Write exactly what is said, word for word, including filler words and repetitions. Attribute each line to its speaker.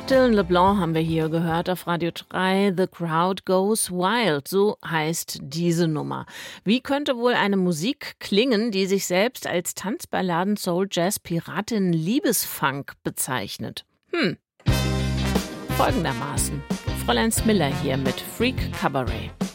Speaker 1: Dylan LeBlanc haben wir hier gehört auf Radio drei. The Crowd Goes Wild, so heißt diese Nummer. Wie könnte wohl eine Musik klingen, die sich selbst als Tanzballaden, Soul, Jazz, Piratin, Liebesfunk bezeichnet? Hm, folgendermaßen. Fräulein Smiller hier mit Freak Cabaret.